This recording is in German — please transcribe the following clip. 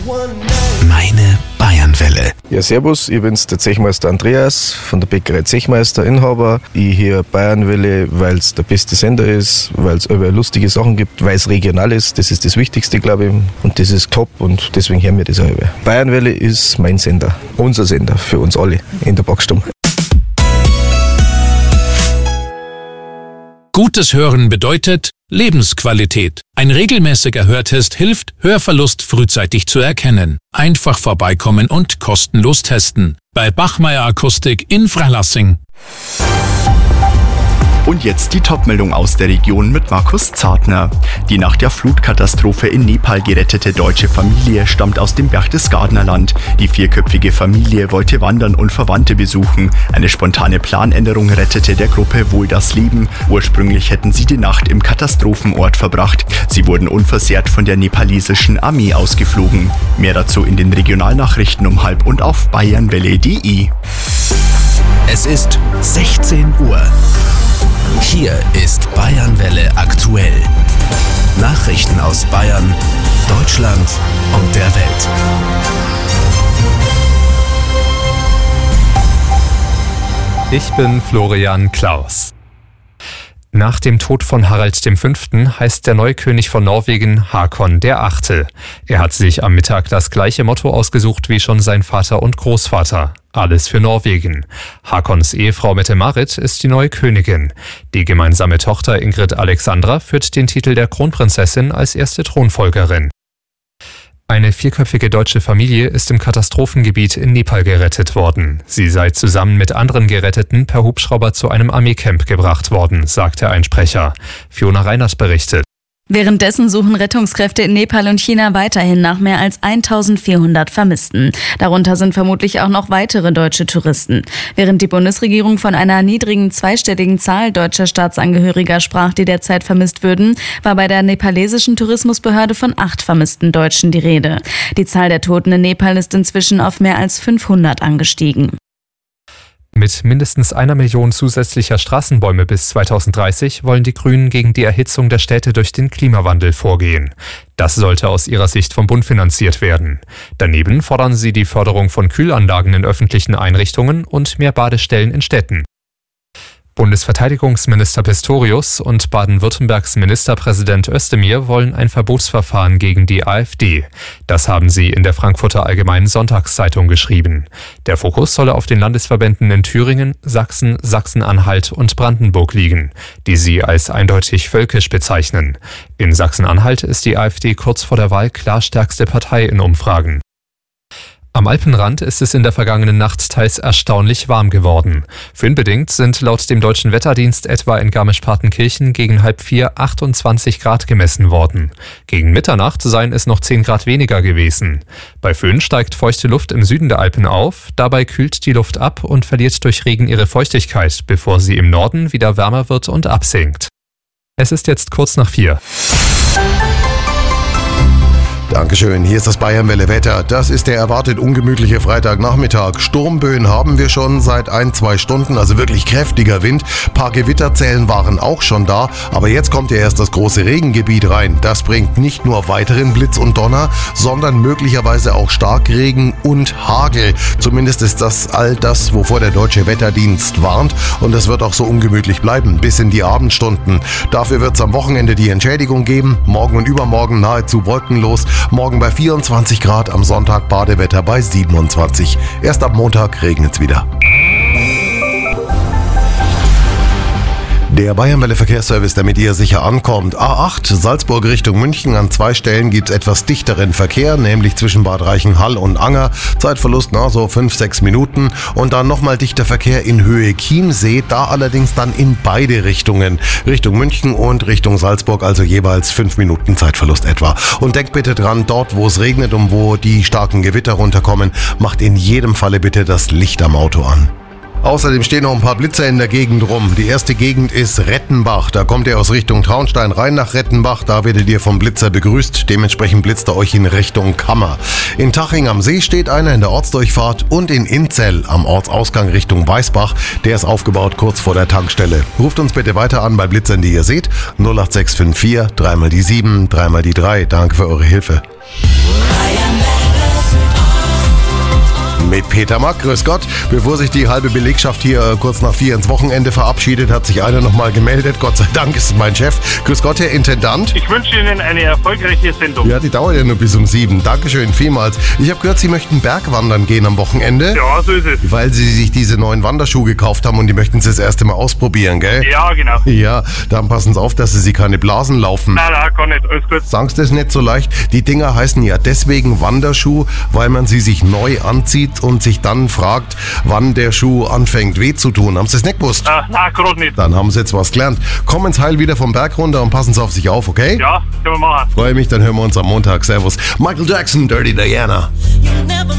Meine Bayernwelle. Ja, servus, ich bin's, der Zechmeister Andreas von der Bäckerei Zechmeister, Inhaber. Ich höre Bayernwelle, weil es der beste Sender ist, weil es über lustige Sachen gibt, weil es regional ist. Das ist das Wichtigste, glaube ich. Und das ist top und deswegen hören wir das auch über. Bayernwelle ist mein Sender, unser Sender für uns alle in der Backstube. Gutes Hören bedeutet Lebensqualität. Ein regelmäßiger Hörtest hilft, Hörverlust frühzeitig zu erkennen. Einfach vorbeikommen und kostenlos testen. Bei Bachmeier Akustik in Freilassing. Und jetzt die Topmeldung aus der Region mit Markus Zartner. Die nach der Flutkatastrophe in Nepal gerettete deutsche Familie stammt aus dem Berchtesgadener Land. Die vierköpfige Familie wollte wandern und Verwandte besuchen. Eine spontane Planänderung rettete der Gruppe wohl das Leben. Ursprünglich hätten sie die Nacht im Katastrophenort verbracht. Sie wurden unversehrt von der nepalesischen Armee ausgeflogen. Mehr dazu in den Regionalnachrichten um 12:30 und auf bayernwelle.de. Es ist 16 Uhr. Hier ist Bayernwelle aktuell. Nachrichten aus Bayern, Deutschland und der Welt. Ich bin Florian Klaus. Nach dem Tod von Harald V. heißt der neue König von Norwegen Håkon VIII. Er hat sich am Mittag das gleiche Motto ausgesucht wie schon sein Vater und Großvater. Alles für Norwegen. Håkons Ehefrau Mette-Marit ist die neue Königin. Die gemeinsame Tochter Ingrid Alexandra führt den Titel der Kronprinzessin als erste Thronfolgerin. Eine vierköpfige deutsche Familie ist im Katastrophengebiet in Nepal gerettet worden. Sie sei zusammen mit anderen Geretteten per Hubschrauber zu einem Armeecamp gebracht worden, sagte ein Sprecher. Fiona Reinert berichtet. Währenddessen suchen Rettungskräfte in Nepal und China weiterhin nach mehr als 1400 Vermissten. Darunter sind vermutlich auch noch weitere deutsche Touristen. Während die Bundesregierung von einer niedrigen zweistelligen Zahl deutscher Staatsangehöriger sprach, die derzeit vermisst würden, war bei der nepalesischen Tourismusbehörde von 8 vermissten Deutschen die Rede. Die Zahl der Toten in Nepal ist inzwischen auf mehr als 500 angestiegen. Mit mindestens 1 Million zusätzlicher Straßenbäume bis 2030 wollen die Grünen gegen die Erhitzung der Städte durch den Klimawandel vorgehen. Das sollte aus ihrer Sicht vom Bund finanziert werden. Daneben fordern sie die Förderung von Kühlanlagen in öffentlichen Einrichtungen und mehr Badestellen in Städten. Bundesverteidigungsminister Pistorius und Baden-Württembergs Ministerpräsident Özdemir wollen ein Verbotsverfahren gegen die AfD. Das haben sie in der Frankfurter Allgemeinen Sonntagszeitung geschrieben. Der Fokus solle auf den Landesverbänden in Thüringen, Sachsen, Sachsen-Anhalt und Brandenburg liegen, die sie als eindeutig völkisch bezeichnen. In Sachsen-Anhalt ist die AfD kurz vor der Wahl klar stärkste Partei in Umfragen. Am Alpenrand ist es in der vergangenen Nacht teils erstaunlich warm geworden. Föhnbedingt sind laut dem Deutschen Wetterdienst etwa in Garmisch-Partenkirchen gegen 3:30 28 Grad gemessen worden. Gegen Mitternacht seien es noch 10 Grad weniger gewesen. Bei Föhn steigt feuchte Luft im Süden der Alpen auf, dabei kühlt die Luft ab und verliert durch Regen ihre Feuchtigkeit, bevor sie im Norden wieder wärmer wird und absinkt. Es ist jetzt kurz nach 4. Dankeschön, hier ist das Bayernwelle Wetter. Das ist der erwartet ungemütliche Freitagnachmittag. Sturmböen haben wir schon seit 1-2 Stunden, also wirklich kräftiger Wind. Paar Gewitterzellen waren auch schon da, aber jetzt kommt ja erst das große Regengebiet rein. Das bringt nicht nur weiteren Blitz und Donner, sondern möglicherweise auch Starkregen und Hagel. Zumindest ist das all das, wovor der Deutsche Wetterdienst warnt, und das wird auch so ungemütlich bleiben bis in die Abendstunden. Dafür wird es am Wochenende die Entschädigung geben, morgen und übermorgen nahezu wolkenlos. Morgen bei 24 Grad, am Sonntag Badewetter bei 27. Erst ab Montag regnet es wieder. Der Bayernwelle Verkehrsservice, der mit ihr sicher ankommt. A8 Salzburg Richtung München. An 2 Stellen gibt es etwas dichteren Verkehr, nämlich zwischen Bad Reichenhall und Anger. Zeitverlust so 5-6 Minuten. Und dann nochmal dichter Verkehr in Höhe Chiemsee, da allerdings dann in beide Richtungen. Richtung München und Richtung Salzburg, also jeweils 5 Minuten Zeitverlust etwa. Und denkt bitte dran, dort wo es regnet und wo die starken Gewitter runterkommen, macht in jedem Falle bitte das Licht am Auto an. Außerdem stehen noch ein paar Blitzer in der Gegend rum. Die erste Gegend ist Rettenbach. Da kommt ihr aus Richtung Traunstein rein nach Rettenbach. Da werdet ihr vom Blitzer begrüßt. Dementsprechend blitzt er euch in Richtung Kammer. In Taching am See steht einer in der Ortsdurchfahrt und in Inzell am Ortsausgang Richtung Weißbach. Der ist aufgebaut kurz vor der Tankstelle. Ruft uns bitte weiter an bei Blitzern, die ihr seht. 08654 3 mal die 7, 3 mal die 3. Danke für eure Hilfe. Bayernwelle. Peter Mack. Grüß Gott. Bevor sich die halbe Belegschaft hier kurz nach 4 ins Wochenende verabschiedet, hat sich einer nochmal gemeldet. Gott sei Dank ist es mein Chef. Grüß Gott, Herr Intendant. Ich wünsche Ihnen eine erfolgreiche Sendung. Ja, die dauert ja nur bis um 7. Dankeschön, vielmals. Ich habe gehört, Sie möchten Bergwandern gehen am Wochenende. Ja, so ist es. Weil Sie sich diese neuen Wanderschuhe gekauft haben und die möchten Sie das erste Mal ausprobieren, gell? Ja, genau. Ja, dann passen Sie auf, dass Sie keine Blasen laufen. Nein, gar nicht. Alles gut. Sagst du es nicht so leicht? Die Dinger heißen ja deswegen Wanderschuh, weil man sie sich neu anzieht und sich dann fragt, wann der Schuh anfängt weh zu tun. Haben Sie es nicht gewusst? Nein, gerade nicht. Dann haben Sie jetzt was gelernt. Kommen ins Heil wieder vom Berg runter und passen Sie auf sich auf, okay? Ja, können wir machen. Freue mich, dann hören wir uns am Montag. Servus. Michael Jackson, Dirty Diana.